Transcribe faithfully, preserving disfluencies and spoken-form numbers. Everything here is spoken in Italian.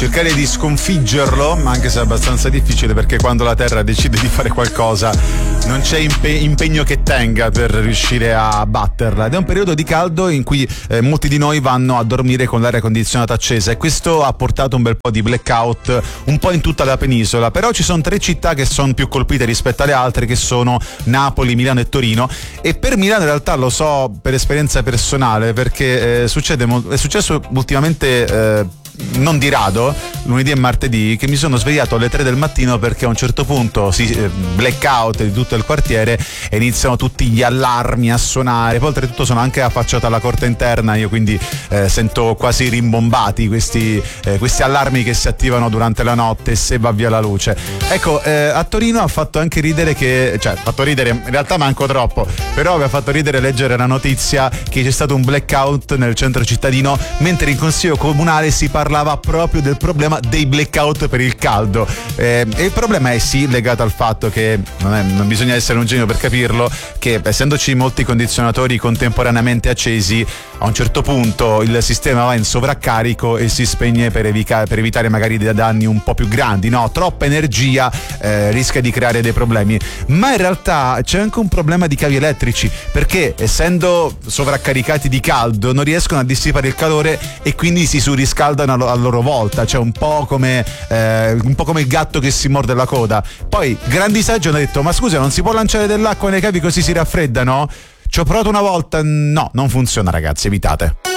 cercare di sconfiggerlo, anche se è abbastanza difficile, perché quando la Terra decide di fare qualcosa non c'è impe- impegno che tenga per riuscire a batterla, ed è un periodo di caldo in cui eh, molti di noi vanno a dormire con l'aria condizionata accesa, e questo ha portato un bel po' di blackout un po' in tutta la penisola. Però ci sono tre città che sono più colpite rispetto alle altre, che sono Napoli, Milano e Torino. E per Milano in realtà lo so per esperienza personale, perché eh, succede mo- è successo ultimamente eh, non di rado, lunedì e martedì, che mi sono svegliato alle tre del mattino perché a un certo punto si eh, blackout di tutto il quartiere e iniziano tutti gli allarmi a suonare. Poi oltretutto sono anche affacciato alla corte interna, io quindi eh, sento quasi rimbombati questi, eh, questi allarmi che si attivano durante la notte se va via la luce. Ecco, eh, a Torino ha fatto anche ridere che, cioè ha fatto ridere, in realtà manco troppo, però mi ha fatto ridere leggere la notizia che c'è stato un blackout nel centro cittadino, mentre in consiglio comunale si parlava proprio del problema dei blackout per il caldo. Eh, e il problema è sì legato al fatto che non, è, non bisogna essere un genio per capirlo, che essendoci molti condizionatori contemporaneamente accesi, a un certo punto il sistema va in sovraccarico e si spegne per, evica- per evitare magari dei danni un po' più grandi, no? Troppa energia eh, rischia di creare dei problemi. Ma in realtà c'è anche un problema di cavi elettrici, perché essendo sovraccaricati di caldo non riescono a dissipare il calore e quindi si surriscaldano a loro volta, cioè un po' come eh, un po' come il gatto che si morde la coda. Poi grandi saggi hanno detto: ma scusa, non si può lanciare dell'acqua nei cavi così si raffreddano? Ci ho provato una volta, no, non funziona ragazzi, evitate.